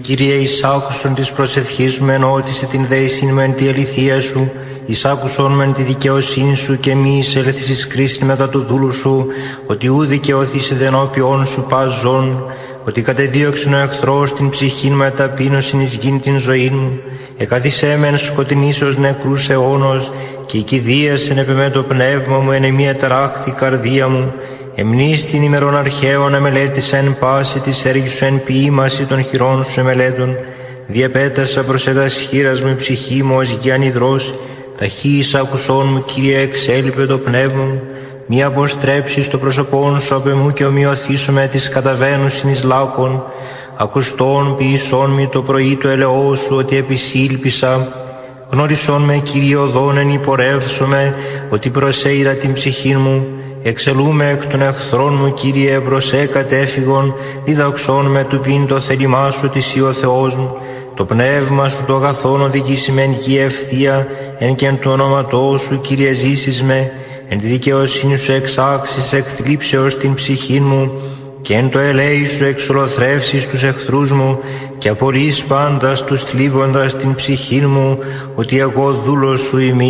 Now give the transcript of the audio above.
Κύριε, εισάκουσον της προσευχής μου, ενώτισε την δέησιν μου εν τη αληθεία σου, εισάκουσον με τη δικαιοσύνη σου και μη εισέλθεις εις κρίσιν μετά του δούλου σου, ότι ου δικαιωθήσετε ενώπιον σου πας ζών, ότι κατεδίωξεν ο εχθρός την ψυχήν μου εταπείνωσιν εις γην την ζωήν μου, εκαθισέ με εν σκοτεινήσεως νεκρούς αιώνος, και οικηδίασεν επ' εμέ το πνεύμα μου, εν εμή εταράχθη καρδία μου, εμνείς την ημερών αρχαίων εμελέτησα εν πάση της έργης σου εν ποίημαση των χειρών σου εμελέτων, διεπέτασα προς ετας χείρας μου η ψυχή μου ως γιαν υδρός, ταχύης άκουσόν μου, Κύριε, εξέλιπε το πνεύμα μου, μη αποστρέψεις το πρόσωπόν σου απ' εμού και ομοιωθήσω με τις καταβαίνουσιν εις λάκων, ακουστών ποιησόν μη το πρωί το ελαιό σου, ότι επισήλπισα, γνώρισόν με, Κύριε, οδόν εν υπορεύσομαι, ότι προσέειρα την ψυχή μου, εξελούμε εκ των εχθρών μου, Κύριε, προσέ κατέφυγον, διδαξών με του πίν το θέλημά σου, ότι εσύ ο Θεός μου, το πνεύμα σου το αγαθόν οδηγήσει με εν γη ευθεία, εν και εν του ονόματό σου, Κύριε, ζήσεις με, εν τη δικαιοσύνη σου εξάξεις εκ θλίψεως την ψυχή μου, και εν το ελέη σου εξολοθρεύσεις τους εχθρούς μου, και απορείς πάντας τους θλίβοντας την ψυχή μου, ότι εγώ δούλος σου είμαι.